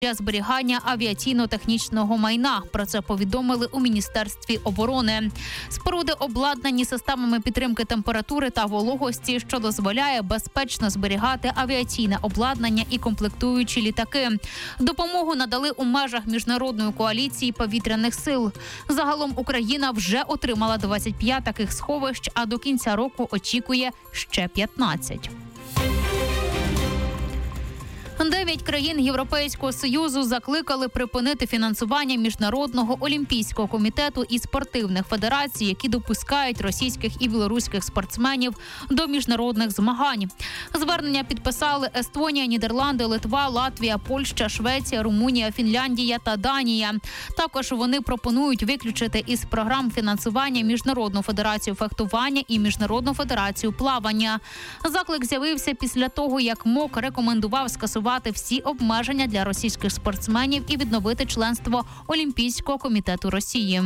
для зберігання авіаційно-технічного майна. Про це повідомили у Міністерстві оборони. Споруди обладнані системами підтримки температури та вологості, що дозволяє безпечно зберігати авіаційне обладнання і комплектуючі літаки. Допомогу надали у межах міжнародної коаліції повітряних сил. Загалом Україна вже отримала 25 таких сховищ, а до кінця року очікує ще 15. 9 країн Європейського Союзу закликали припинити фінансування Міжнародного олімпійського комітету і спортивних федерацій, які допускають російських і білоруських спортсменів до міжнародних змагань. Звернення підписали Естонія, Нідерланди, Литва, Латвія, Польща, Швеція, Румунія, Фінляндія та Данія. Також вони пропонують виключити із програм фінансування Міжнародну федерацію фехтування і Міжнародну федерацію плавання. Заклик з'явився після того, як МОК рекомендував скасувати всі обмеження для російських спортсменів і відновити членство Олімпійського комітету Росії.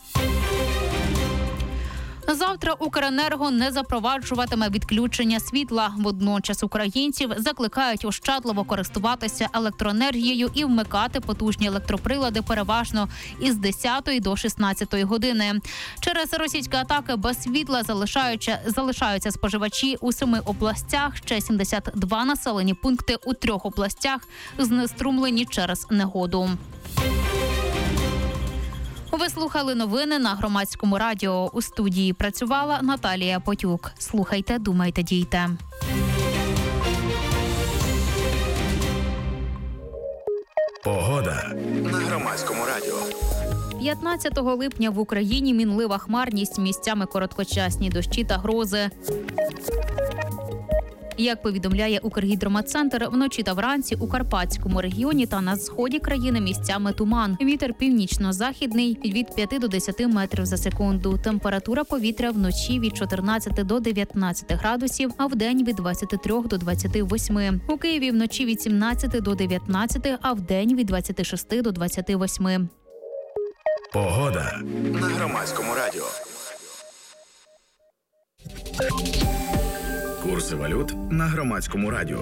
Завтра Укренерго не запроваджуватиме відключення світла. Водночас українців закликають ощадливо користуватися електроенергією і вмикати потужні електроприлади переважно із 10 до 16 години. Через російські атаки без світла залишаються споживачі у 7 областях, ще 72 населені пункти у 3 областях знеструмлені через негоду. Ви слухали новини на Громадському радіо. У студії працювала Наталія Потюк. Слухайте, думайте, дійте. Погода на Громадському радіо. 15 липня в Україні мінлива хмарність, місцями короткочасні дощі та грози. Як повідомляє Укргідрометцентр, вночі та вранці у Карпатському регіоні та на сході країни місцями туман. Вітер північно-західний від 5 до 10 метрів за секунду. Температура повітря вночі від 14 до 19 градусів, а вдень від 23 до 28. У Києві вночі від 17 до 19, а вдень від 26 до 28. Погода на Громадському радіо. Курси валют на Громадському радіо.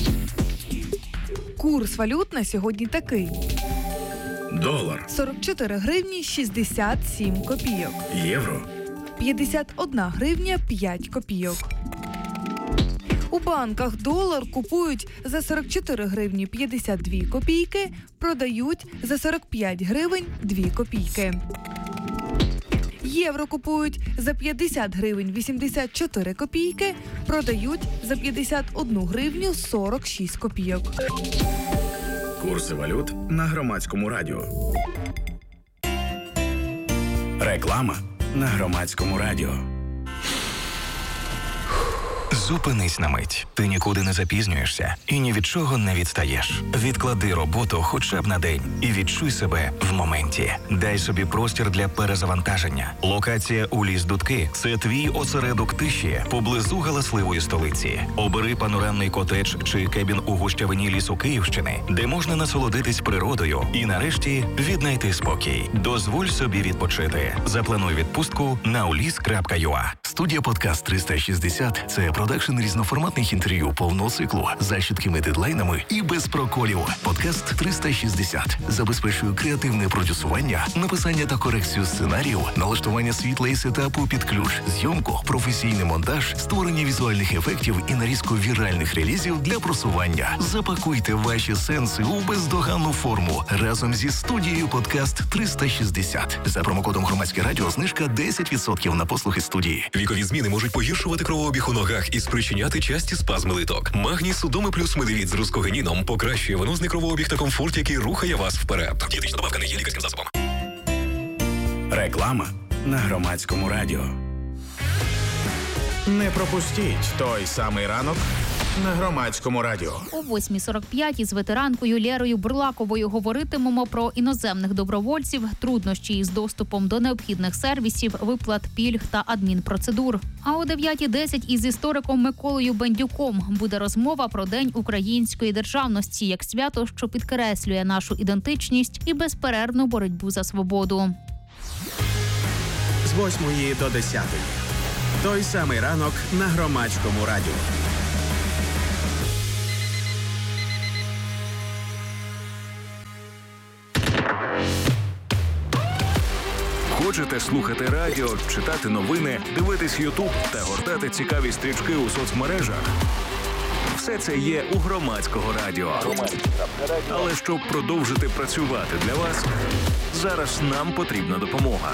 Курс валют на сьогодні такий. Долар 44 гривні 67 копійок. Євро 51 гривня 5 копійок. У банках долар купують за 44 гривні 52 копійки, продають за 45 гривень 2 копійки. Євро купують за 50 гривень 84 копійки, продають за 51 гривню 46 копійок. Курси валют на Громадському радіо. Реклама на Громадському радіо. Зупинись на мить. Ти нікуди не запізнюєшся і ні від чого не відстаєш. Відклади роботу хоча б на день і відчуй себе в моменті. Дай собі простір для перезавантаження. Локація у Ліс-Дудки – це твій осередок тиші поблизу галасливої столиці. Обери панорамний котедж чи кебін у гущавині лісу Київщини, де можна насолодитись природою і нарешті віднайти спокій. Дозволь собі відпочити. Заплануй відпустку на ulis.ua. Студія «Подкаст 360» – це продакшн різноформатних інтерв'ю повного циклу з чіткими дедлайнами і без проколів. «Подкаст 360» забезпечує креативне продюсування, написання та корекцію сценаріїв, налаштування світла і сетапу під ключ, зйомку, професійний монтаж, створення візуальних ефектів і нарізку віральних релізів для просування. Запакуйте ваші сенси у бездоганну форму разом зі студією «Подкаст 360». За промокодом «Громадське радіо» знижка 10% на послуги студії. Вікові зміни можуть погіршувати кровообіг у ногах і спричиняти часті спазми литок. Магній Судоми плюс Медевіт з рускогеніном покращує венозний кровообіг та комфорт, який рухає вас вперед. Дієтична добавка не є лікарським засобом. Реклама на Громадському радіо. Не пропустіть той самий ранок на Громадському радіо. О 8:45 із ветеранкою Лєрою Бурлаковою говоритимемо про іноземних добровольців, труднощі із доступом до необхідних сервісів, виплат, пільг та адмінпроцедур. А о 9:10 із істориком Миколою Бендюком буде розмова про День української державності як свято, що підкреслює нашу ідентичність і безперервну боротьбу за свободу. З 8 до 10. Той самий ранок на Громадському радіо. Хочете слухати радіо, читати новини, дивитись Ютуб та гортати цікаві стрічки у соцмережах? Все це є у Громадського радіо. Але щоб продовжити працювати для вас, зараз нам потрібна допомога.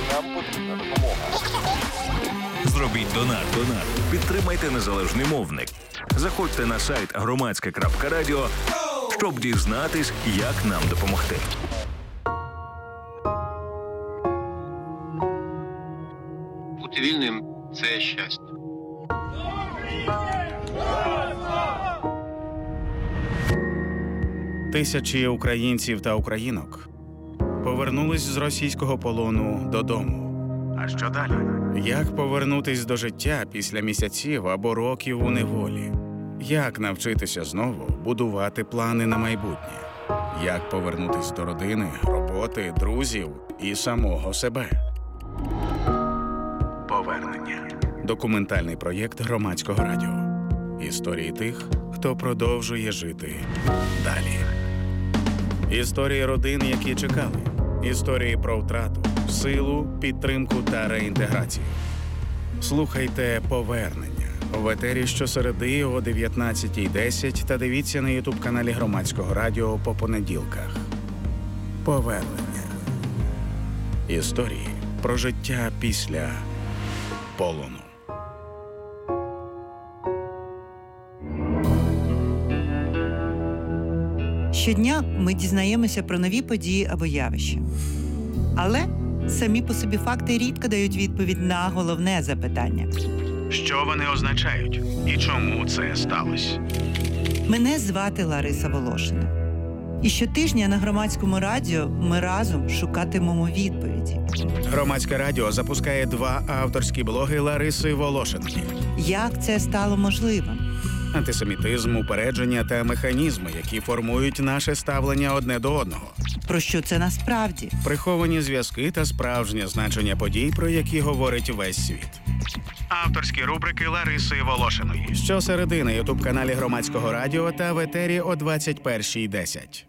Зробіть донат. Підтримайте незалежний мовник. Заходьте на сайт громадське.радіо, щоб дізнатись, як нам допомогти. Бути вільним – це щастя. Тисячі українців та українок повернулись з російського полону додому. А що далі? Як повернутись до життя після місяців або років у неволі? Як навчитися знову будувати плани на майбутнє? Як повернутись до родини, роботи, друзів і самого себе? Повернення. Документальний проєкт Громадського радіо. Історії тих, хто продовжує жити далі. Історії родин, які чекали. Історії про втрату, силу, підтримку та реінтеграцію. Слухайте «Повернення» в етері щосереди о 19:10 та дивіться на ютуб-каналі Громадського радіо по понеділках. «Повернення». Історії про життя після полону. Щодня ми дізнаємося про нові події або явища. Але самі по собі факти рідко дають відповідь на головне запитання. Що вони означають і чому це сталося? Мене звати Лариса Волошина. І щотижня на Громадському радіо ми разом шукатимемо відповіді. Громадське радіо запускає 2 авторські блоги Лариси Волошиної. Як це стало можливим? Антисемітизм, упередження та механізми, які формують наше ставлення одне до одного. Про що це насправді? Приховані зв'язки та справжнє значення подій, про які говорить весь світ. Авторські рубрики Лариси Волошиної. Щосереди на ютуб-каналі Громадського радіо та в етері о 21:10.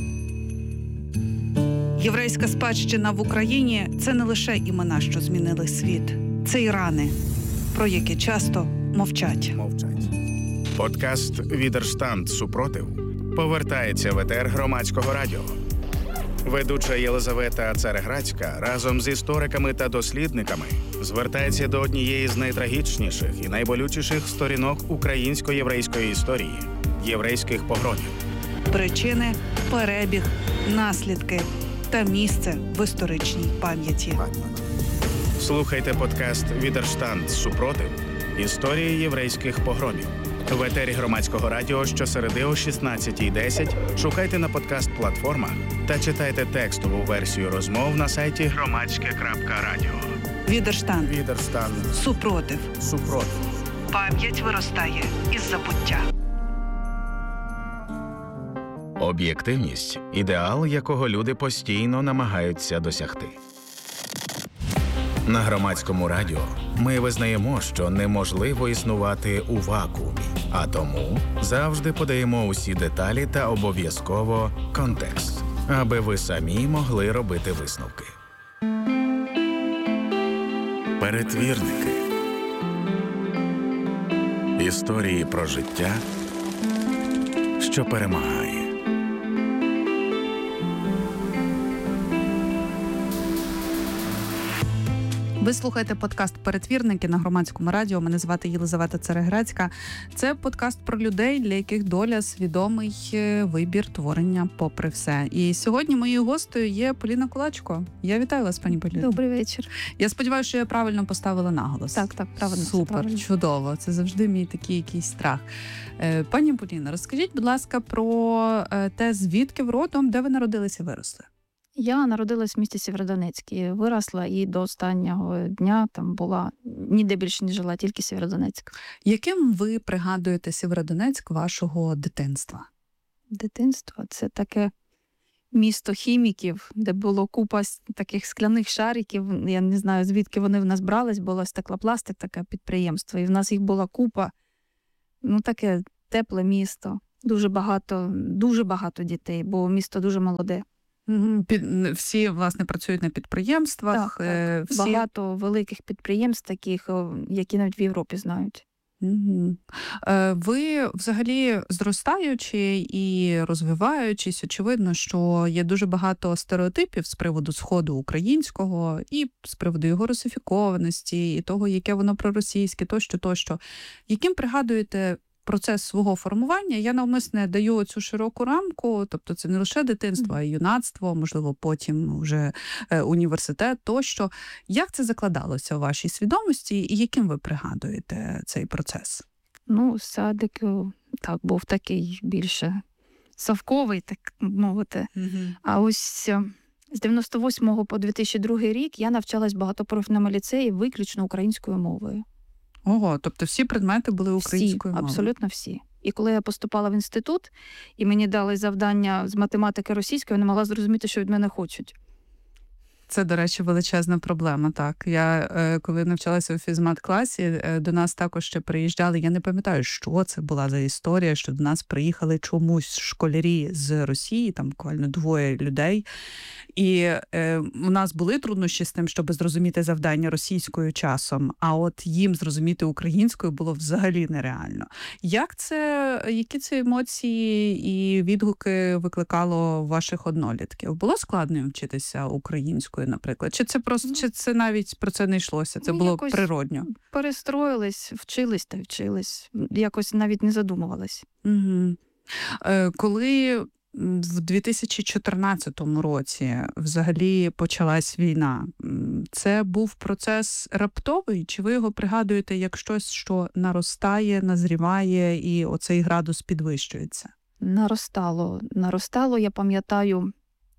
Єврейська спадщина в Україні – це не лише імена, що змінили світ. Це і рани, про які часто мовчать. Подкаст «Відерштанд. Супротив» повертається в етер Громадського радіо. Ведуча Єлизавета Цареградська разом з істориками та дослідниками звертається до однієї з найтрагічніших і найболючіших сторінок українсько-єврейської історії – єврейських погромів. Причини, перебіг, наслідки та місце в історичній пам'яті. Слухайте подкаст «Відерштанд. Супротив. Історії єврейських погромів». В етері Громадського радіо щосереди о 16:10 шукайте на подкаст-платформах та читайте текстову версію розмов на сайті громадське.радіо. Відерштанд. Супротив. Пам'ять виростає із забуття. Об'єктивність – ідеал, якого люди постійно намагаються досягти. На Громадському радіо ми визнаємо, що неможливо існувати у вакуумі, а тому завжди подаємо усі деталі та обов'язково контекст, аби ви самі могли робити висновки. Перетвірники. Історії про життя, що перемагає. Ви слухаєте подкаст «Перетвірники» на Громадському радіо. Мене звати Єлизавета Цареградська. Це подкаст про людей, для яких доля – свідомий вибір творення попри все. І сьогодні моєю гостею є Поліна Кулачко. Я вітаю вас, пані Поліна. Добрий вечір. Я сподіваюся, що я правильно поставила наголос. Так, правильно. Супер, чудово. Це завжди мій такий якийсь страх. Пані Поліна, розкажіть, будь ласка, про те, звідки ви родом, де ви народилися і виросли? Я народилась в місті Сєвєродонецьк і виросла, і до останнього дня там була, ніде більше не жила, тільки Сєвєродонецьк. Яким ви пригадуєте Сєвєродонецьк вашого дитинства? Дитинство – це таке місто хіміків, де було купа таких скляних шариків. Я не знаю, звідки вони в нас брались, було стеклопластик, таке підприємство, і в нас їх була купа. Ну, таке тепле місто, дуже багато дітей, бо місто дуже молоде. Всі, власне, працюють на підприємствах. Так. Всі... Багато великих підприємств таких, які навіть в Європі знають. Угу. Ви, взагалі, зростаючи і розвиваючись, очевидно, що є дуже багато стереотипів з приводу Сходу українського і з приводу його русифікованості, і того, яке воно проросійське, тощо. Яким пригадуєте процес свого формування? Я навмисне даю цю широку рамку, тобто це не лише дитинство, а й юнацтво, можливо, потім вже університет, тощо. Як це закладалося у вашій свідомості і яким ви пригадуєте цей процес? Садик, так, був такий більше совковий, так мовити. А ось з 98 по 2002 рік я навчалась в багатопрофільному ліцеї виключно українською мовою. Ого, тобто всі предмети були українською мовою? Абсолютно всі. І коли я поступала в інститут, і мені дали завдання з математики російської, я не могла зрозуміти, що від мене хочуть. Це, до речі, величезна проблема, так. Я, коли навчалася у фізмат-класі, до нас також ще приїжджали, я не пам'ятаю, що це була за історія, що до нас приїхали чомусь школярі з Росії, там буквально 2 людей, і у нас були труднощі з тим, щоб зрозуміти завдання російською часом, а от їм зрозуміти українською було взагалі нереально. Які це емоції і відгуки викликало ваших однолітків? Було складно вчитися українською, наприклад? Чи це навіть про це не йшлося? Це було природньо? Перестроїлись, вчились. Якось навіть не задумувались. Угу. Коли в 2014 році взагалі почалась війна, це був процес раптовий? Чи ви його пригадуєте як щось, що наростає, назріває і оцей градус підвищується? Наростало, я пам'ятаю,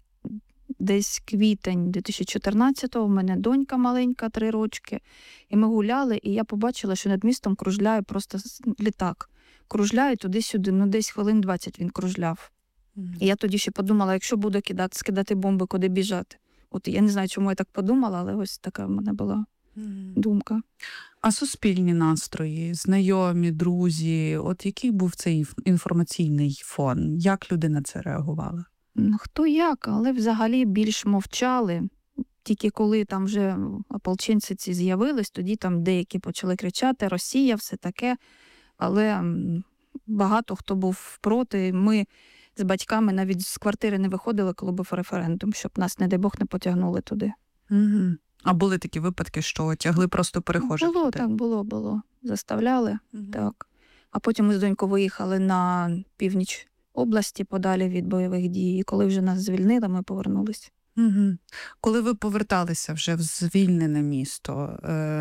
десь квітень 2014-го, в мене донька маленька, 3 рочки, і ми гуляли, і я побачила, що над містом кружляє просто літак. Кружляє туди-сюди, десь хвилин 20 він кружляв. І я тоді ще подумала, якщо буду скидати бомби, куди біжати. От я не знаю, чому я так подумала, але ось така в мене була думка. А суспільні настрої, знайомі, друзі, от який був цей інформаційний фон? Як люди на це реагували? Хто як, але взагалі більш мовчали. Тільки коли там вже ополченці ці з'явились, тоді там деякі почали кричати «Росія», все таке. Але багато хто був проти. Ми з батьками навіть з квартири не виходили, коли був референдум, щоб нас, не дай Бог, не потягнули туди. Угу. А були такі випадки, що тягли просто перехожих людей? Було. Заставляли, так. А потім ми з донькою виїхали на північ області, подалі від бойових дій. І коли вже нас звільнили, ми повернулись. Угу. Коли ви поверталися вже в звільнене місто,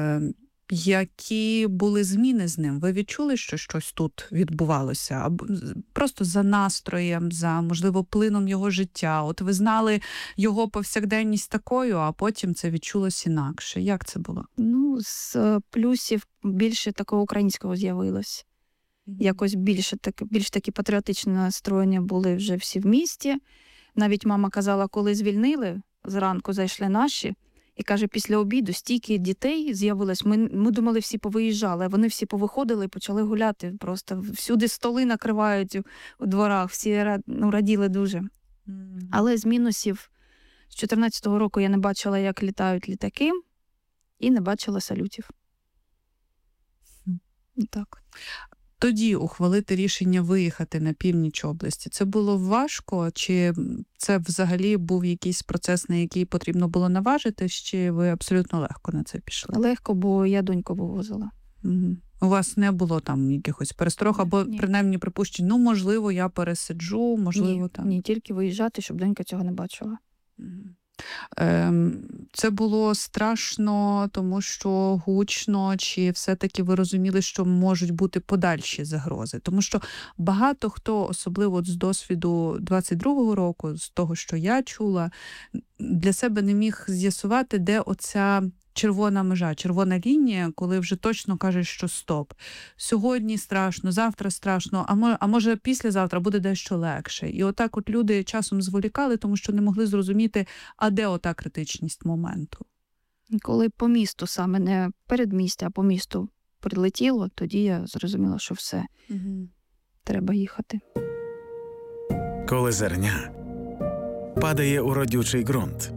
які були зміни з ним? Ви відчули, що щось тут відбувалося? Або просто за настроєм, за, можливо, плином його життя? От ви знали його повсякденність такою, а потім це відчулось інакше. Як це було? З плюсів більше такого українського з'явилось. Якось більш такі патріотичні настроєння були вже всі в місті. Навіть мама казала, коли звільнили, зранку зайшли наші, і каже, після обіду стільки дітей з'явилось, ми думали, всі повиїжджали, а вони всі повиходили і почали гуляти. Просто всюди столи накривають у дворах, всі раділи дуже. Але з мінусів, з 14-го року я не бачила, як літають літаки, і не бачила салютів. Так. Тоді ухвалити рішення виїхати на північ області, це було важко? Чи це взагалі був якийсь процес, на який потрібно було наважитись, чи ви абсолютно легко на це пішли? Легко, бо я доньку вивозила. Угу. У вас не було там якихось пересторог, або принаймні припущень, можливо, я пересиджу, можливо, там? Ні, тільки виїжджати, щоб донька цього не бачила. Це було страшно, тому що гучно, чи все-таки ви розуміли, що можуть бути подальші загрози? Тому що багато хто, особливо з досвіду 22-го року, з того, що я чула, для себе не міг з'ясувати, де оця червона межа, червона лінія, коли вже точно кажеш, що стоп. Сьогодні страшно, завтра страшно, а може післязавтра буде дещо легше. І отак от люди часом зволікали, тому що не могли зрозуміти, а де ота критичність моменту. Коли по місту, саме не передмістя, а по місту прилетіло, тоді я зрозуміла, що все, треба їхати. Коли зерня падає у родючий ґрунт.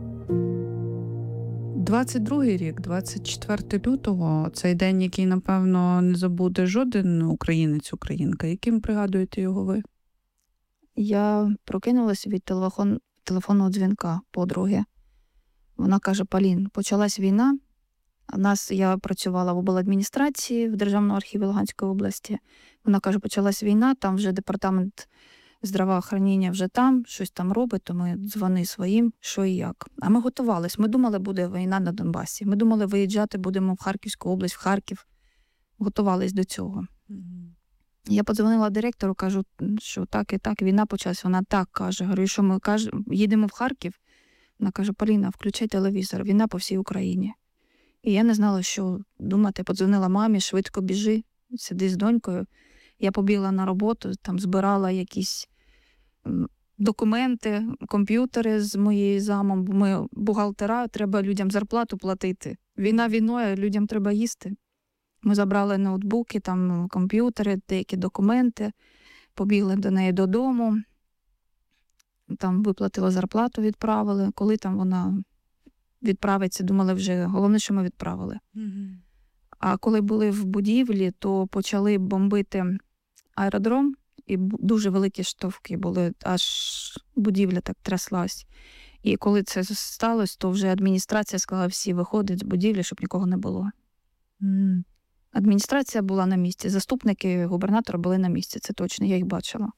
22-й рік, 24 лютого, цей день, який, напевно, не забуде жоден українець, українка. Яким пригадуєте його ви? Я прокинулася від телефонного дзвінка подруги. Вона каже: Полін, почалась війна. Я працювала в обладміністрації в Державному архіві Луганської області. Вона каже, почалась війна, там вже департамент здравоохранення вже там, щось там робить, то ми дзвони своїм, що і як. А ми готувались. Ми думали, буде війна на Донбасі. Ми думали, виїжджати будемо в Харківську область, в Харків. Готувались до цього. Я подзвонила директору, кажу, що так і так, війна почалась. Вона так каже. Говорю, що ми їдемо в Харків? Вона каже: Поліна, включай телевізор, війна по всій Україні. І я не знала, що думати. Подзвонила мамі, швидко біжи, сиди з донькою. Я побігла на роботу, там збирала якісь документи, комп'ютери з моєю замом. Ми бухгалтера, треба людям зарплату платити. Війна війною, людям треба їсти. Ми забрали ноутбуки, там комп'ютери, деякі документи, побігли до неї додому, там виплатила зарплату, відправили. Коли там вона відправиться, думали вже, головне, що ми відправили. А коли були в будівлі, то почали бомбити аеродром, і дуже великі штовхи були, аж будівля так тряслась. І коли це сталося, то вже адміністрація сказала, всі виходять з будівлі, щоб нікого не було. Адміністрація була на місці, заступники губернатора були на місці, це точно, я їх бачила.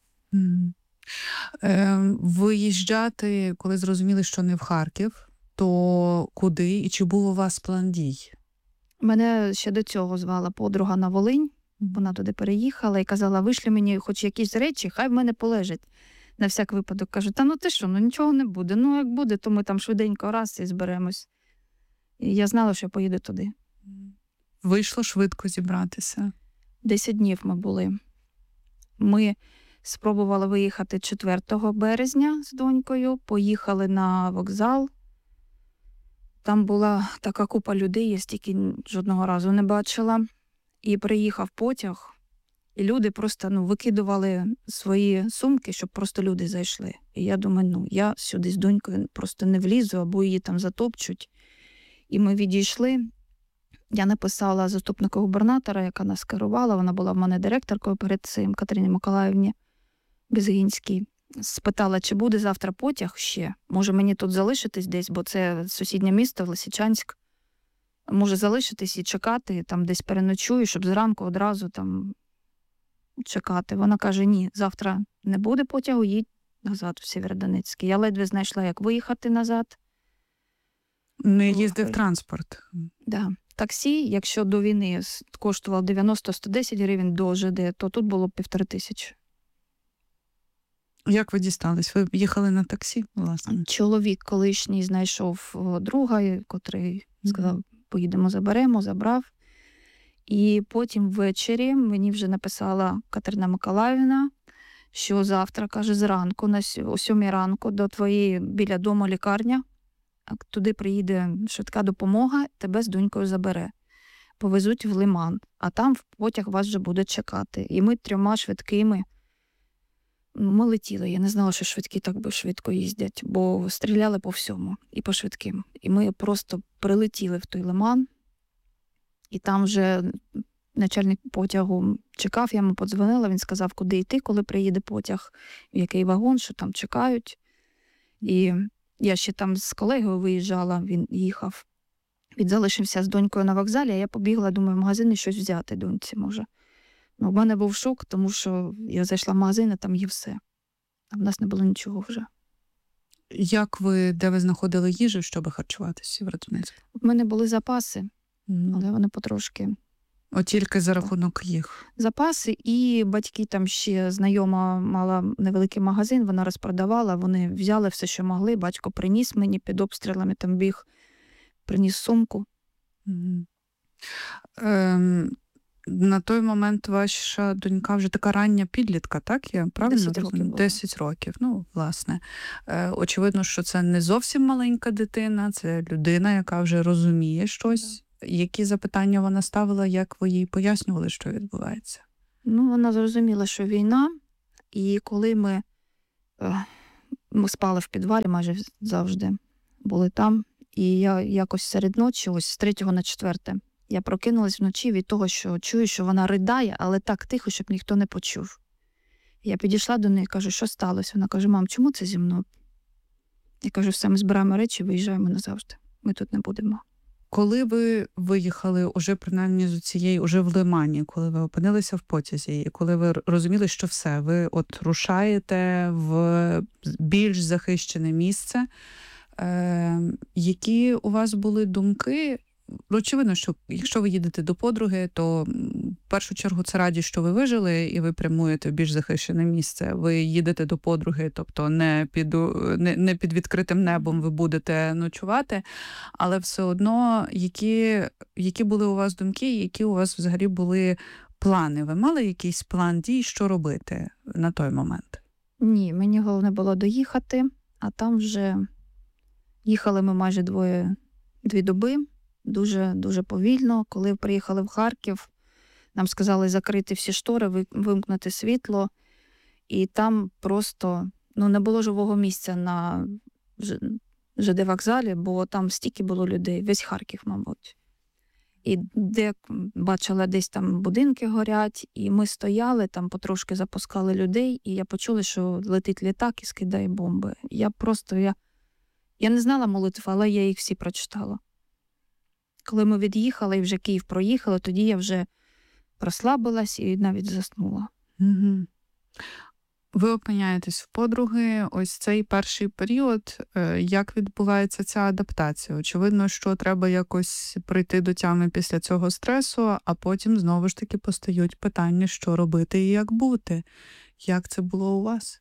Виїжджати, коли зрозуміли, що не в Харків, то куди і чи був у вас план дій? Мене ще до цього звала подруга на Волинь, вона туди переїхала і казала, вийшли мені хоч якісь речі, хай в мене полежать. На всяк випадок кажу, та ну ти що, ну нічого не буде. Ну як буде, то ми там швиденько раз і зберемось. І я знала, що я поїду туди. Вийшло швидко зібратися? 10 днів ми були. Ми спробували виїхати 4 березня з донькою, поїхали на вокзал. Там була така купа людей, я стільки жодного разу не бачила. І приїхав потяг, і люди просто викидували свої сумки, щоб просто люди зайшли. І я думаю, я сюди з донькою просто не влізу, або її там затопчуть. І ми відійшли. Я написала заступнику губернатора, яка нас керувала, вона була в мене директоркою перед цим, Катерині Миколаївні Безгінській. Спитала, чи буде завтра потяг ще. Може мені тут залишитись десь, бо це сусіднє місто, Лисичанськ. Може залишитись і чекати, там десь переночую, щоб зранку одразу там чекати. Вона каже, ні, завтра не буде потягу, їдь назад у Сєвєродонецьк. Я ледве знайшла, як виїхати назад. Не їздив транспорт? Да. Таксі, якщо до війни коштував 90-110 гривень до ЖД, то тут було 1500. Як ви дістались? Ви їхали на таксі, власне? Чоловік колишній знайшов друга, котрий сказав, поїдемо, заберемо, забрав. І потім ввечері мені вже написала Катерина Миколаївна, що завтра, каже, зранку, о 7 ранку до твоєї біля дому лікарня, туди приїде швидка допомога, тебе з донькою забере. Повезуть в Лиман, а там потяг вас вже буде чекати. І ми 3 швидкими, ми летіли. Я не знала, що швидкі так би швидко їздять, бо стріляли по всьому і по швидким. І ми просто прилетіли в той Лиман, і там вже начальник потягу чекав, я йому подзвонила, він сказав, куди йти, коли приїде потяг, в який вагон, що там чекають. І я ще там з колегою виїжджала, він їхав. Він залишився з донькою на вокзалі, а я побігла, думаю, в магазин і щось взяти доньці, може. В мене був шок, тому що я зайшла в магазин, а там є все. А в нас не було нічого вже. Де ви знаходили їжу, щоб харчуватися в Сєвєродонецьку? У мене були запаси, але вони потрошки. От тільки за рахунок їх? Запаси, і батьки там ще знайома мала невеликий магазин, вона розпродавала, вони взяли все, що могли, батько приніс мені під обстрілами, там біг, приніс сумку. На той момент ваша донька вже така рання підлітка, так? Я правильно 10 років. 10 років, власне. Очевидно, що це не зовсім маленька дитина, це людина, яка вже розуміє щось. Які запитання вона ставила, як ви їй пояснювали, що відбувається? Вона зрозуміла, що війна, і коли ми Ми спали в підвалі майже завжди, були там. І я якось серед ночі, ось з 3 на 4, я прокинулась вночі від того, що чую, що вона ридає, але так тихо, щоб ніхто не почув. Я підійшла до неї, кажу, що сталося? Вона каже, мам, чому це зі мною? Я кажу, все, ми збираємо речі, виїжджаємо назавжди. Ми тут не будемо. Коли ви виїхали уже принаймні з цієї, уже в Лимані, коли ви опинилися в потязі, і коли ви розуміли, що все, ви от рушаєте в більш захищене місце, які у вас були думки? Очевидно, що якщо ви їдете до подруги, то в першу чергу це радість, що ви вижили, і ви прямуєте в більш захищене місце. Ви їдете до подруги, тобто не під відкритим небом ви будете ночувати, але все одно, які були у вас думки, які у вас взагалі були плани? Ви мали якийсь план дій, що робити на той момент? Ні, мені головне було доїхати, а там вже їхали ми майже 2 доби. Дуже повільно. Коли приїхали в Харків, нам сказали закрити всі штори, вимкнути світло. І там просто не було живого місця на ЖД-вокзалі, бо там стільки було людей, весь Харків, мабуть. І де бачила, десь там будинки горять, і ми стояли, там потрошки запускали людей, і я почула, що летить літак і скидає бомби. Я не знала молитв, але я їх всі прочитала. Коли ми від'їхали і вже Київ проїхали, тоді я вже розслабилась і навіть заснула. Угу. Ви опиняєтесь в подруги. Ось цей перший період, як відбувається ця адаптація? Очевидно, що треба якось прийти до тями після цього стресу, а потім знову ж таки постають питання, що робити і як бути. Як це було у вас?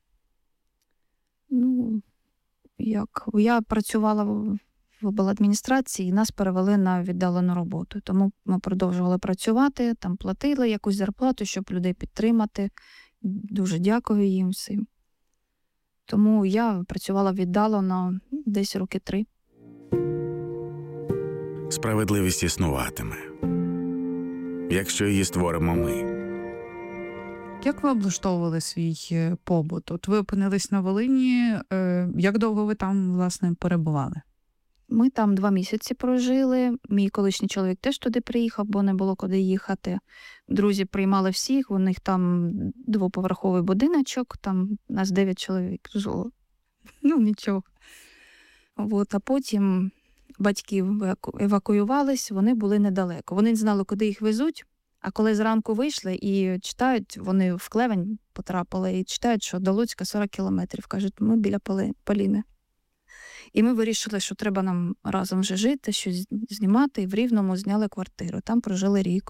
Я працювала в обладміністрації, і нас перевели на віддалену роботу. Тому ми продовжували працювати, там платили якусь зарплату, щоб людей підтримати. Дуже дякую їм всім. Тому я працювала віддалено десь 3 роки. Справедливість існуватиме, якщо її створимо ми. Як ви облаштовували свій побут? От ви опинились на Волині. Як довго ви там, власне, перебували? Ми там 2 місяці прожили. Мій колишній чоловік теж туди приїхав, бо не було куди їхати. Друзі приймали всіх, у них там 2-поверховий будиночок, там нас 9 чоловік жило. Нічого. А потім батьки евакуювались, вони були недалеко. Вони не знали, куди їх везуть, а коли зранку вийшли і читають, вони в Клевень потрапили і читають, що до Луцька 40 кілометрів. Кажуть, ми біля Поліни. І ми вирішили, що треба нам разом вже жити, щось знімати, і в Рівному зняли квартиру. Там прожили рік.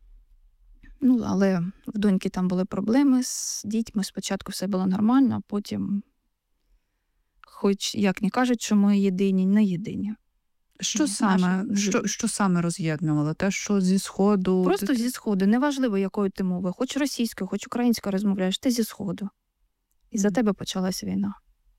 Але в доньки там були проблеми з дітьми. Спочатку все було нормально, а потім, хоч як не кажуть, що ми єдині, не єдині. Що саме роз'єднувало? Те, що зі Сходу? Просто зі Сходу. Неважливо, якою ти мовою. Хоч російською, хоч українською розмовляєш, ти зі Сходу. І за тебе почалась війна.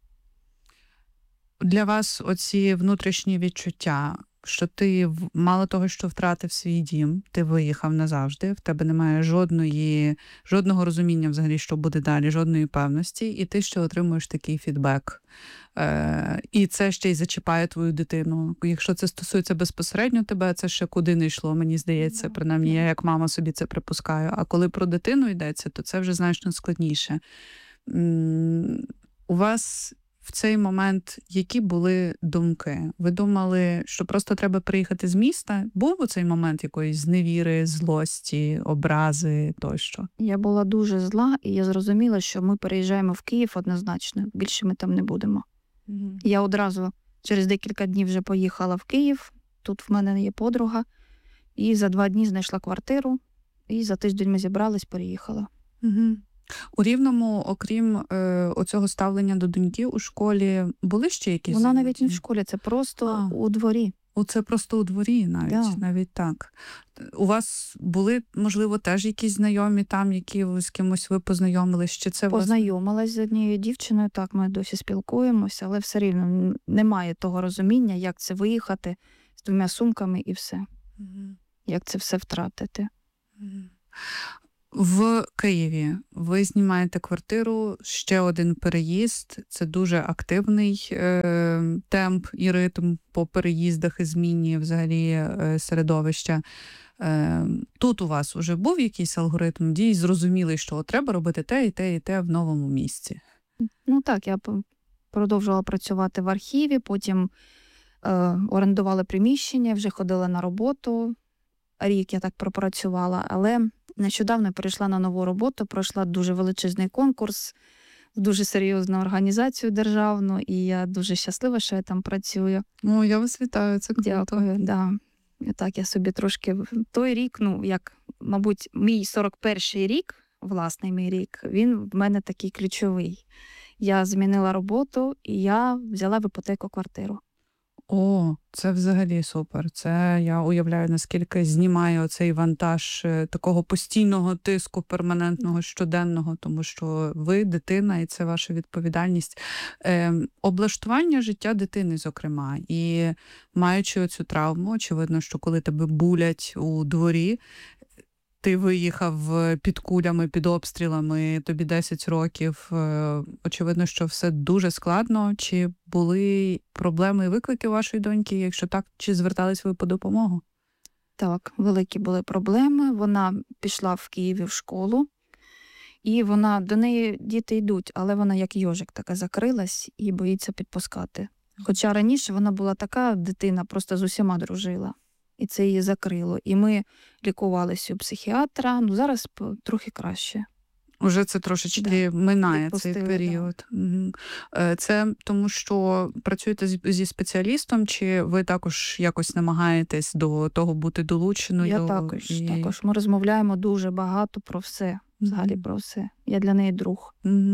Для вас оці внутрішні відчуття, що ти мало того, що втратив свій дім, ти виїхав назавжди, в тебе немає жодного розуміння взагалі, що буде далі, жодної певності, і ти ще отримуєш такий фідбек. І це ще й зачіпає твою дитину. Якщо це стосується безпосередньо тебе, це ще куди не йшло, мені здається, принаймні я як мама собі це припускаю. А коли про дитину йдеться, то це вже значно складніше. У вас в цей момент які були думки? Ви думали, що просто треба приїхати з міста? Був у цей момент якоїсь зневіри, злості, образи тощо? Я була дуже зла, і я зрозуміла, що ми переїжджаємо в Київ однозначно. Більше ми там не будемо. Угу. Я одразу через декілька днів вже поїхала в Київ. Тут в мене є подруга. І за 2 дні знайшла квартиру. І за тиждень ми зібрались, переїхала. Угу. У Рівному, окрім оцього ставлення до доньки у школі, були ще якісь? Вона навіть не в школі, це просто у дворі. Це просто у дворі навіть так. У вас були, можливо, теж якісь знайомі там, які з кимось ви познайомились? Чи це познайомилась з однією дівчиною, так, ми досі спілкуємося, але все рівно немає того розуміння, як це виїхати з 2 сумками і все. Як це все втратити. В Києві ви знімаєте квартиру, ще один переїзд. Це дуже активний темп і ритм по переїздах і зміні взагалі середовища. Тут у вас уже був якийсь алгоритм дій, зрозумілий, що треба робити те і те, і те в новому місці? Ну так, я продовжувала працювати в архіві, потім орендувала приміщення, вже ходила на роботу. Рік я так пропрацювала, але нещодавно перейшла на нову роботу, пройшла дуже величезний конкурс в дуже серйозну організацію державну, і я дуже щаслива, що я там працюю. О, я вас вітаю, це круто. Дякую, да. І так, я собі трошки той рік, як, мабуть, мій 41-й рік, власний мій рік, він в мене такий ключовий. Я змінила роботу, і я взяла в іпотеку квартиру. О, це взагалі супер. Це я уявляю, наскільки знімає оцей вантаж такого постійного тиску, перманентного, щоденного, тому що ви дитина, і це ваша відповідальність. Облаштування життя дитини, зокрема, і маючи оцю травму, очевидно, що коли тебе булять у дворі, ти виїхав під кулями, під обстрілами, тобі 10 років. Очевидно, що все дуже складно. Чи були проблеми і виклики вашої доньки? Якщо так, чи звертались ви по допомогу? Так, великі були проблеми. Вона пішла в Києві в школу, і до неї діти йдуть, але вона як йожик така закрилась і боїться підпускати. Хоча раніше вона була така дитина, просто з усіма дружила. І це її закрило. І ми лікувалися у психіатра, зараз трохи краще. Уже це трошечки минає цей період. Да. Це тому, що працюєте зі спеціалістом, чи ви також якось намагаєтесь до того бути долученою? Я також. Ми розмовляємо дуже багато про все. Взагалі про все. Я для неї друг.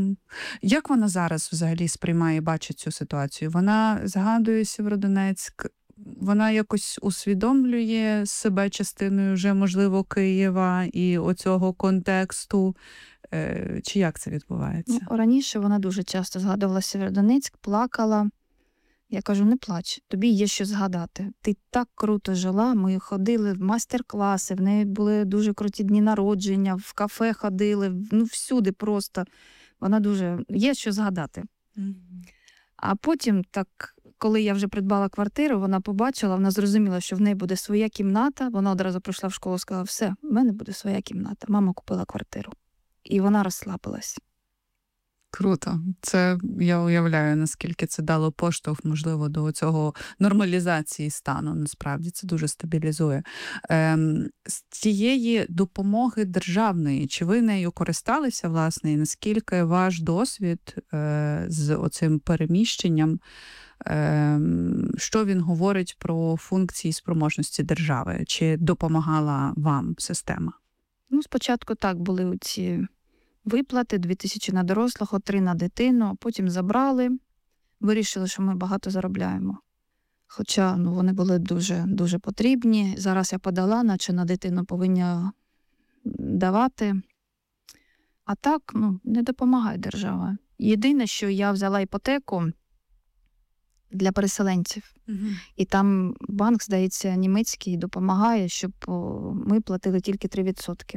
Як вона зараз взагалі сприймає і бачить цю ситуацію? Вона згадує Сєвєродонецьк, вона якось усвідомлює себе частиною вже, можливо, Києва і оцього контексту? Чи як це відбувається? Раніше вона дуже часто згадувала Сєвєродонецьк, плакала. Я кажу, не плач, тобі є що згадати. Ти так круто жила, ми ходили в майстер-класи, в неї були дуже круті дні народження, в кафе ходили, всюди просто. Вона дуже, є що згадати. А потім, так, коли я вже придбала квартиру, вона побачила, вона зрозуміла, що в неї буде своя кімната. Вона одразу прийшла в школу і сказала, все, в мене буде своя кімната. Мама купила квартиру. І вона розслабилась. Круто. Це я уявляю, наскільки це дало поштовх, можливо, до цього нормалізації стану. Насправді це дуже стабілізує. З цієї допомоги державної, чи ви нею користалися, власне, і наскільки ваш досвід з оцим переміщенням, що він говорить про функції і спроможності держави? Чи допомагала вам система? Спочатку так, були ці виплати, 2000 на дорослого, 3 на дитину, а потім забрали, вирішили, що ми багато заробляємо. Хоча вони були дуже, дуже потрібні. Зараз я подала, наче на дитину повинні давати. А так, не допомагає держава. Єдине, що я взяла іпотеку для переселенців. І там банк, здається, німецький допомагає, щоб ми платили тільки 3%.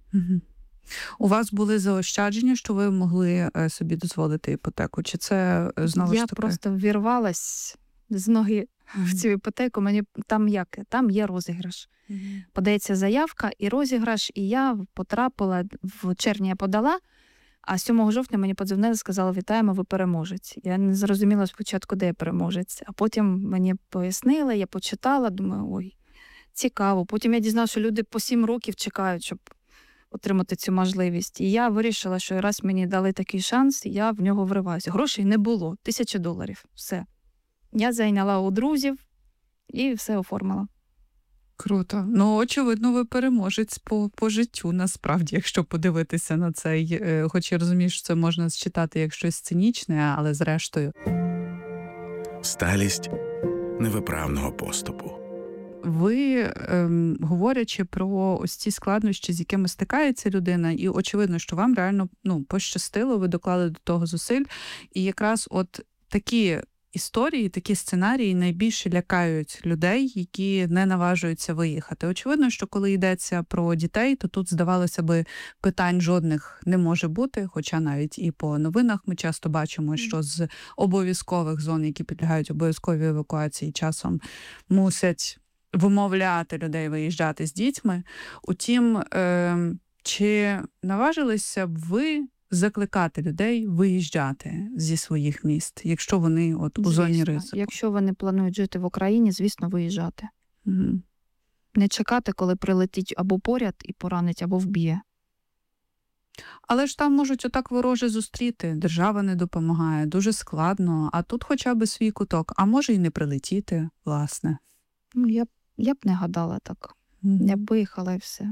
У вас були заощадження, що ви могли собі дозволити іпотеку? Чи це знову ж таки? Я просто ввірвалась з ноги в цю іпотеку. Мені там є розіграш. Подається заявка і розіграш, і я потрапила, в червні я подала, а 7 жовтня мені подзвонили, сказали, вітаємо, ви переможець. Я не зрозуміла спочатку, де я переможець, а потім мені пояснили, я почитала, думаю, ой, цікаво. Потім я дізналася, що люди по 7 років чекають, щоб отримати цю можливість. І я вирішила, що раз мені дали такий шанс, я в нього вриваюся. Грошей не було, $1000. Все. Я зайняла у друзів і все оформила. Круто. Очевидно, ви переможець по життю, насправді, якщо подивитися на цей, хоч я розумію, що це можна считати як щось цинічне, але зрештою. Сталість невиправного поступу. Ви, говорячи про ось ці складнощі, з якими стикається людина, і очевидно, що вам реально пощастило, ви доклали до того зусиль, і якраз от такі історії, такі сценарії найбільше лякають людей, які не наважуються виїхати. Очевидно, що коли йдеться про дітей, то тут, здавалося би, питань жодних не може бути, хоча навіть і по новинах ми часто бачимо, що з обов'язкових зон, які підлягають обов'язковій евакуації, часом мусять вимовляти людей виїжджати з дітьми. Утім, чи наважилися б ви закликати людей виїжджати зі своїх міст, якщо вони у зоні ризику? Якщо вони планують жити в Україні, звісно, виїжджати. Угу. Не чекати, коли прилетить або поряд і поранить, або вб'є. Але ж там можуть отак вороже зустріти, держава не допомагає, дуже складно, а тут хоча б свій куток, а може й не прилетіти, власне. Я б не гадала так. Я б виїхала і все.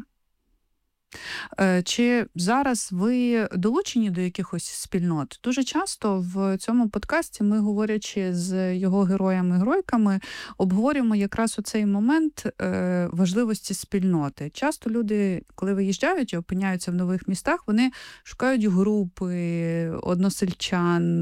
Чи зараз ви долучені до якихось спільнот? Дуже часто в цьому подкасті ми, говорячи з його героями-геройками, обговорюємо якраз оцей момент важливості спільноти. Часто люди, коли виїжджають і опиняються в нових містах, вони шукають групи, односельчан,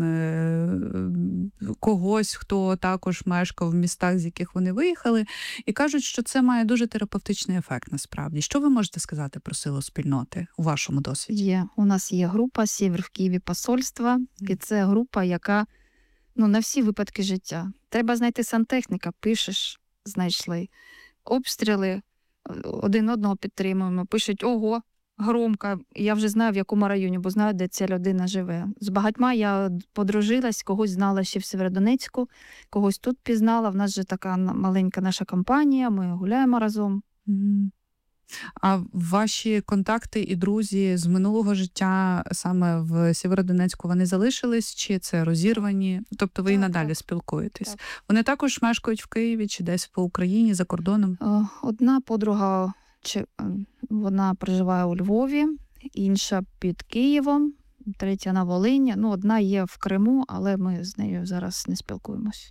когось, хто також мешкав в містах, з яких вони виїхали, і кажуть, що це має дуже терапевтичний ефект насправді. Що ви можете сказати про силу спільноти у вашому досвіді? У нас є група «Сєвєр в Києві посольства», і це група, яка на всі випадки життя. Треба знайти сантехніка, пишеш, знайшли. Обстріли, один одного підтримуємо, пишуть «Ого, громко, я вже знаю, в якому районі, бо знаю, де ця людина живе». З багатьма я подружилась, когось знала ще в Сєвєродонецьку, когось тут пізнала. В нас же така маленька наша компанія, ми гуляємо разом. А ваші контакти і друзі з минулого життя саме в Сєвєродонецьку, вони залишились, чи це розірвані? Тобто ви і надалі спілкуєтесь? Так. Вони також мешкають в Києві чи десь по Україні, за кордоном? Одна подруга, вона проживає у Львові, інша під Києвом, третя на Волині. Одна є в Криму, але ми з нею зараз не спілкуємось.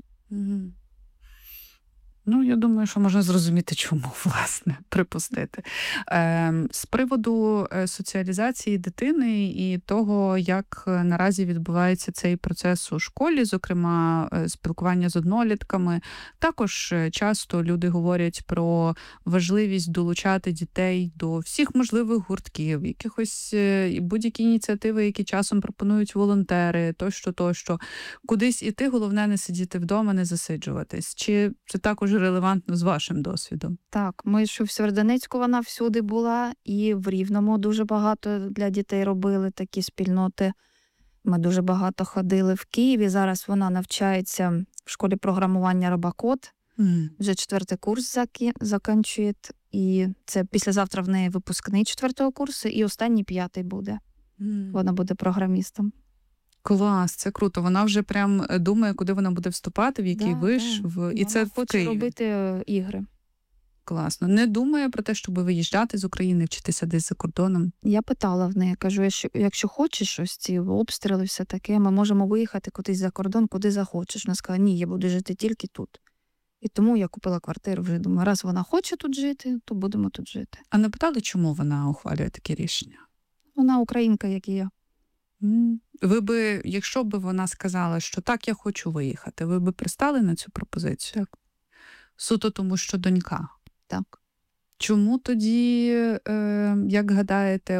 Я думаю, що можна зрозуміти, чому, власне, припустити. З приводу соціалізації дитини і того, як наразі відбувається цей процес у школі, зокрема, спілкування з однолітками, також часто люди говорять про важливість долучати дітей до всіх можливих гуртків, якихось будь-які ініціативи, які часом пропонують волонтери, тощо. Кудись іти, головне не сидіти вдома, не засиджуватись. Чи це також релевантно з вашим досвідом? Так, ми що в Сєвєродонецьку вона всюди була, і в Рівному дуже багато для дітей робили такі спільноти. Ми дуже багато ходили в Києві. Зараз вона навчається в школі програмування «Робокод». Вже 4-й курс закінчує. І це післязавтра в неї випускний 4-го курсу, і останній 5-й буде. Вона буде програмістом. Клас, це круто. Вона вже прям думає, куди вона буде вступати, в який виш. І вона це в Києві. робити ігри. Класно. Не думає про те, щоб виїжджати з України, вчитися десь за кордоном? Я питала в неї, кажу, якщо хочеш ось ці обстріли, все таке, ми можемо виїхати кудись за кордон, куди захочеш. Вона сказала, ні, я буду жити тільки тут. І тому я купила квартиру, вже думаю, раз вона хоче тут жити, то будемо тут жити. А не питали, чому вона ухвалює такі рішення? Вона українка, як і я. Ви би, якщо б вона сказала, що так, я хочу виїхати, ви б пристали на цю пропозицію? Так. Суто тому, що донька? Так. Чому тоді, як гадаєте,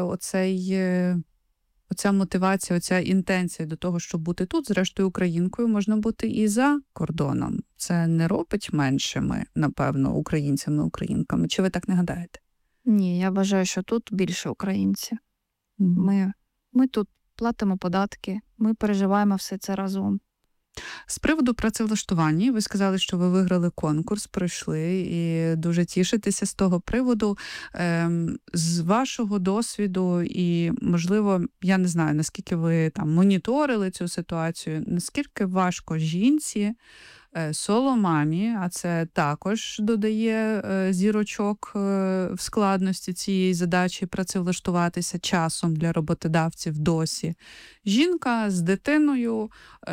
оця мотивація, оця інтенція до того, щоб бути тут, зрештою українкою, можна бути і за кордоном? Це не робить меншими, напевно, українцями, українками? Чи ви так не гадаєте? Ні, я вважаю, що тут більше українці. Ми тут платимо податки, ми переживаємо все це разом. З приводу працевлаштування, ви сказали, що ви виграли конкурс, пройшли і дуже тішитеся з того приводу. З вашого досвіду і, можливо, я не знаю, наскільки ви там моніторили цю ситуацію, наскільки важко жінці соломамі, а це також додає зірочок в складності цієї задачі працевлаштуватися часом для роботодавців досі. Жінка з дитиною,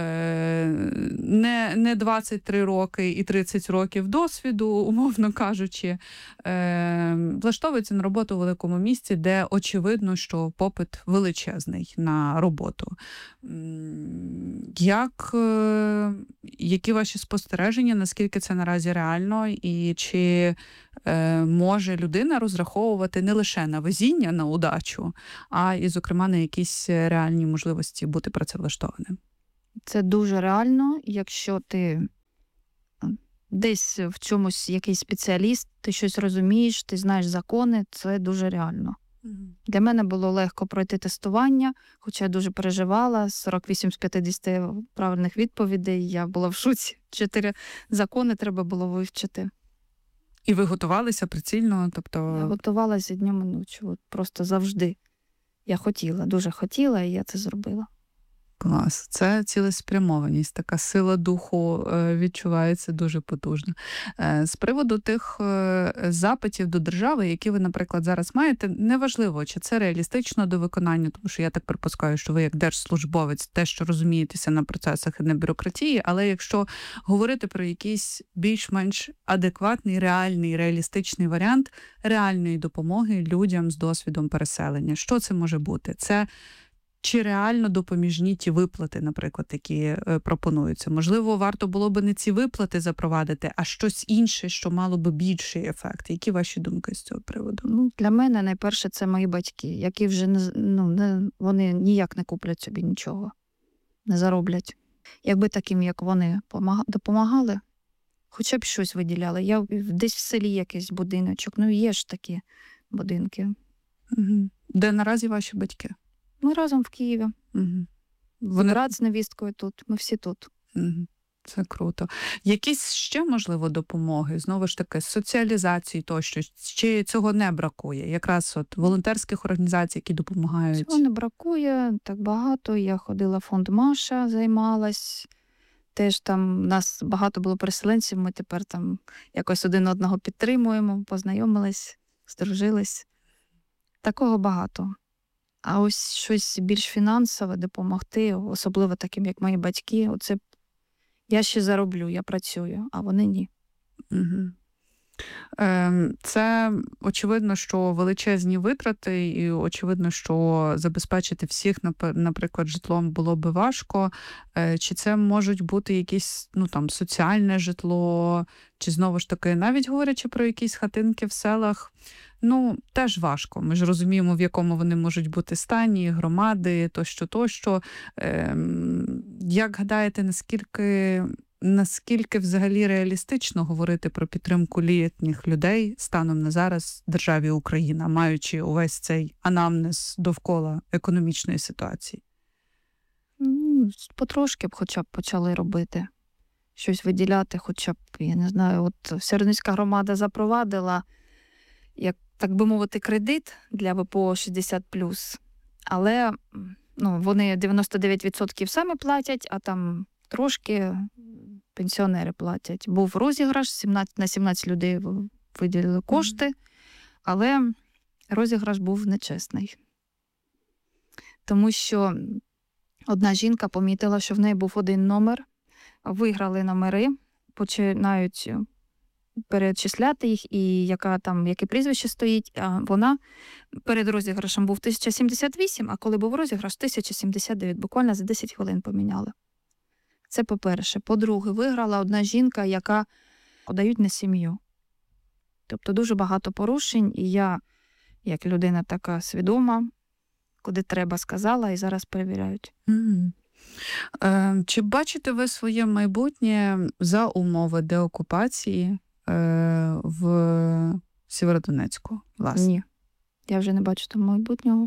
не 23 роки і 30 років досвіду, умовно кажучи, влаштовується на роботу у великому місті, де очевидно, що попит величезний на роботу. Які ваші спостереження, наскільки це наразі реально, і чи може людина розраховувати не лише на везіння, на удачу, а і, зокрема, на якісь реальні можливості бути працевлаштованим? Це дуже реально, якщо ти десь в чомусь якийсь спеціаліст, ти щось розумієш, ти знаєш закони, це дуже реально. Для мене було легко пройти тестування, хоча я дуже переживала. 48 з 50 правильних відповідей, я була в шоці. 4 закони треба було вивчити. І ви готувалися прицільно? Тобто... Я готувалася днем і ночі, просто завжди. Я хотіла, дуже хотіла, і я це зробила. Клас. Це цілеспрямованість, така сила духу відчувається дуже потужно. З приводу тих запитів до держави, які ви, наприклад, зараз маєте, неважливо, чи це реалістично до виконання, тому що я так припускаю, що ви як держслужбовець те, що розумієтеся на процесах і на бюрократії, але якщо говорити про якийсь більш-менш адекватний, реальний, реалістичний варіант реальної допомоги людям з досвідом переселення, що це може бути? Це чи реально допоміжні ті виплати, наприклад, які пропонуються? Можливо, варто було би не ці виплати запровадити, а щось інше, що мало би більший ефект. Які ваші думки з цього приводу? Для мене найперше це мої батьки, які вже вони ніяк не куплять собі нічого, не зароблять. Якби таким, як вони, допомагали, хоча б щось виділяли. Я десь в селі якийсь будиночок, є ж такі будинки. Угу. Де наразі ваші батьки? Ми разом в Києві. Угу. Брат з невісткою тут. Ми всі тут. Угу. Це круто. Якісь ще, можливо, допомоги? Знову ж таки, соціалізації тощо? Чи цього не бракує? Якраз волонтерських організацій, які допомагають? Цього не бракує, так багато. Я ходила в фонд Маша, займалась. Теж там у нас багато було переселенців, ми тепер там якось один одного підтримуємо, познайомились, здружились. Такого багато. А ось щось більш фінансове допомогти, особливо таким, як мої батьки, оце я ще зароблю, я працюю, а вони ні. Угу. Це очевидно, що величезні витрати, і очевидно, що забезпечити всіх, наприклад, житлом було би важко. Чи це можуть бути якісь, соціальне житло, чи знову ж таки, навіть говорячи про якісь хатинки в селах, теж важко. Ми ж розуміємо, в якому вони можуть бути стані, громади, тощо. Як гадаєте, наскільки взагалі реалістично говорити про підтримку літніх людей станом на зараз в державі Україна, маючи увесь цей анамнез довкола економічної ситуації? Потрошки б хоча б почали робити. Щось виділяти, хоча б, я не знаю, от Сєвєродонецька громада запровадила, як так би мовити, кредит для ВПО 60+, але вони 99% самі платять, а там трошки пенсіонери платять. Був розіграш, на 17 людей виділили кошти, але розіграш був нечесний. Тому що одна жінка помітила, що в неї був один номер, виграли номери, починають перечисляти їх, і яке прізвище стоїть, а вона перед розіграшем був 1078, а коли був розіграш 1079, буквально за 10 хвилин поміняли. Це по-перше. По-друге, виграла одна жінка, яка подають на сім'ю. Тобто дуже багато порушень, і я, як людина така свідома, куди треба сказала, і зараз перевіряють. Чи бачите ви своє майбутнє за умови деокупації в Сєвєродонецьку? Власне? Ні. Я вже не бачу там майбутнього.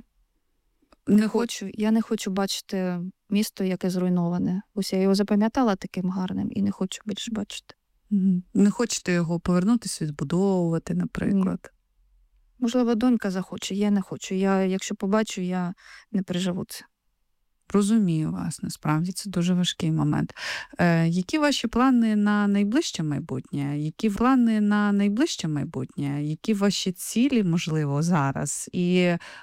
Я не хочу бачити місто, яке зруйноване. Ось я його запам'ятала таким гарним і не хочу більше бачити. Не хочете його повернутися, відбудовувати, наприклад? Ні. Можливо, донька захоче, я не хочу. Якщо побачу, я не переживу це. Розумію вас, насправді це дуже важкий момент. Які ваші плани на найближче майбутнє? Які плани на найближче майбутнє? Які ваші цілі, можливо, зараз? І